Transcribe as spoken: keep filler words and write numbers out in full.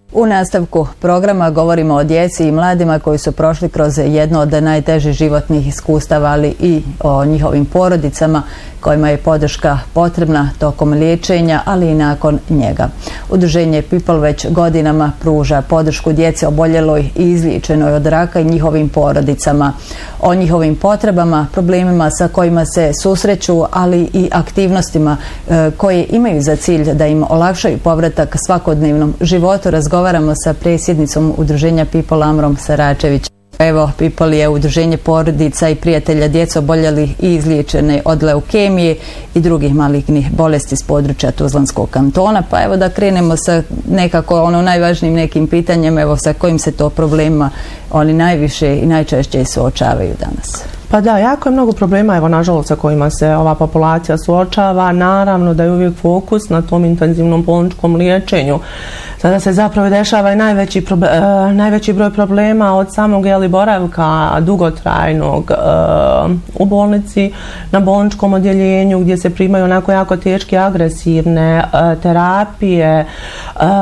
U nastavku programa govorimo o djeci i mladima koji su prošli kroz jedno od najtežih životnih iskustava, ali i o njihovim porodicama kojima je podrška potrebna tokom liječenja, ali i nakon njega. Udruženje People već godinama pruža podršku djeci oboljeloj i izliječenoj od raka i njihovim porodicama. O njihovim potrebama, problemima sa kojima se susreću, ali i aktivnostima koje imaju za cilj da im olakšaju povratak svakodnevnom životu, razgovaramo sa predsjednicom udruženja People Amrom Saračević. Evo, People je udruženje porodica i prijatelja djece oboljelih i izliječene od leukemije i drugih malignih bolesti s područja Tuzlanskog kantona. Pa evo da krenemo sa nekako ono najvažnijim nekim pitanjem, evo sa kojim se to problema oni najviše i najčešće suočavaju danas. Pa da, jako je mnogo problema, evo, nažalost, sa kojima se ova populacija suočava. Naravno da je uvijek fokus na tom intenzivnom bolničkom liječenju. Sada se zapravo dešava i najveći, proble, uh, najveći broj problema od samog jeli, boravka dugotrajnog uh, u bolnici, na bolničkom odjeljenju gdje se primaju onako jako teške agresivne uh, terapije, uh,